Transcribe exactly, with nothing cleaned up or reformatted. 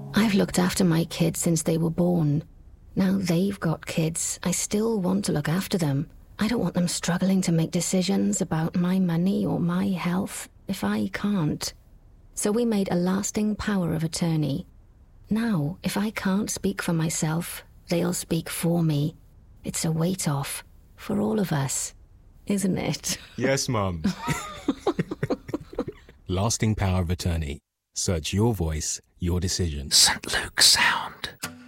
I've looked after my kids since they were born. Now they've got kids. I still want to look after them. I don't want them struggling to make decisions about my money or my health if I can't. So we made a lasting power of attorney. Now, if I can't speak for myself, they'll speak for me. It's a weight off for all of us, isn't it? Yes, Mum. Lasting power of attorney. Search your voice, your decision. Saint Luke's